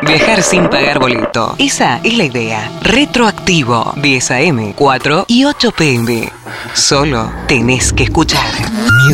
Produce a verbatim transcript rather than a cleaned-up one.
Viajar sin pagar boleto. Esa es la idea. Retroactivo. diez a eme, cuatro y ocho pe eme. Solo tenés que escuchar.